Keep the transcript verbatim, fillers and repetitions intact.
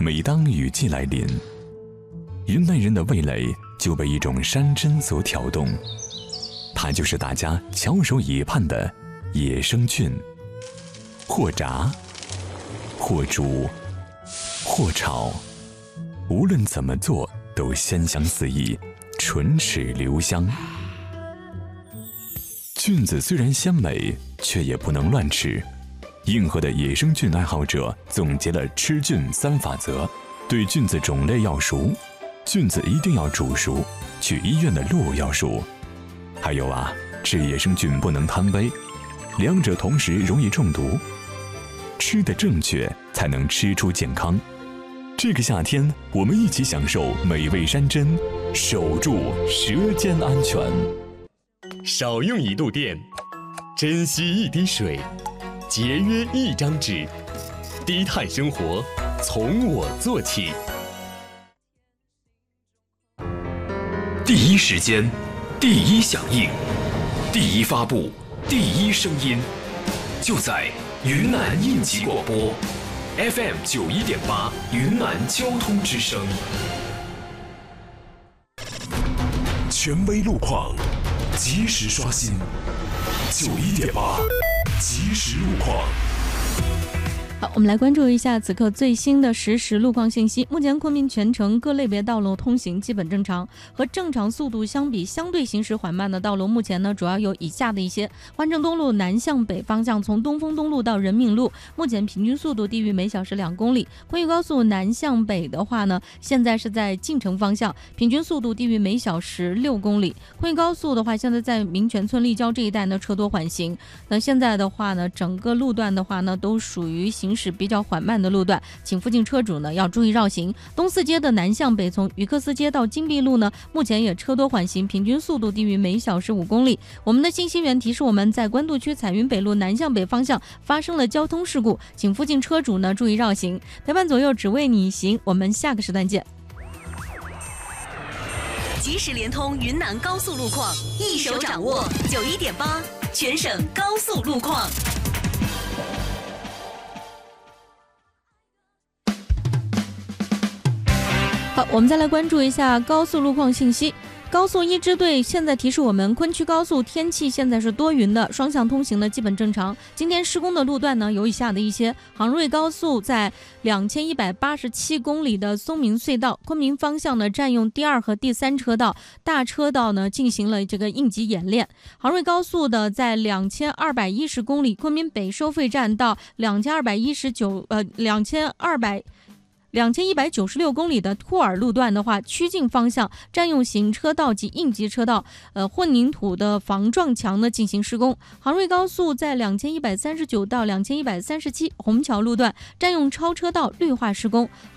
每当雨季来临，云南人的味蕾就被一种山珍所挑动，它就是大家翘首以盼的野生菌。或炸，或煮，或炒，无论怎么做都鲜香四溢，唇齿留香。菌子虽然鲜美，却也不能乱吃。硬核的野生菌爱好者总结了吃菌三法则：对菌子种类要熟，菌子一定要煮熟，去医院的路要熟。还有啊，吃野生菌不能贪杯，两者同时容易中毒。吃得正确，才能吃出健康。这个夏天，我们一起享受美味山珍，守住舌尖安全。 少用一度电，珍惜一滴水，节约一张纸，低碳生活从我做起。 第一时间，第一响应，第一发布，第一声音，就在云南应急广播 F M 九一点八，云南交通之声。 权威路况，及时刷新。九一点八，即时路况。 好，我们来关注一下此刻最新的实时路况信息。目前昆明全程各类别道路通行基本正常，和正常速度相比，相对行驶缓慢的道路目前呢主要有以下的一些：环城东路南向北方向，从东风东路到人民路，目前平均速度低于每小时两公里。昆玉高速南向北的话呢，现在是在晋城方向，平均速度低于每小时六公里。昆玉高速的话，现在在民权村立交这一带呢车多缓行。那现在的话呢，整个路段的话呢都属于行驶比较缓慢的路段，请附近车主呢要注意绕行。东四街的南向北，从于克斯街到金碧路呢，目前也车多缓行，平均速度低于每小时五公里。我们的信息员提示我们，在官渡区彩云北路南向北方向发生了交通事故，请附近车主呢注意绕行。陪伴左右，只为你行。我们下个时段见。 即时联通云南高速路况，一手掌握九一点八，全省高速路况。 好，我们再来关注一下高速路况信息。高速一支队现在提示我们，昆区高速天气现在是多云的，双向通行的基本正常。今天施工的路段呢有以下的一些：杭瑞高速在两千一百八十七公里的松明隧道，昆明方向呢占用第二和第三车道，大车道呢进行了这个应急演练。杭瑞高速的在两千二百一十公里，昆明北收费站到两千二百一十九呃两千二百。两千一百九十六公里的兔儿路段的话，曲靖方向占用行车道及应急车道，呃，混凝土的防撞墙呢进行施工。杭瑞高速在两千一百三十九到两千一百三十七虹桥路段占用超车道绿化施工。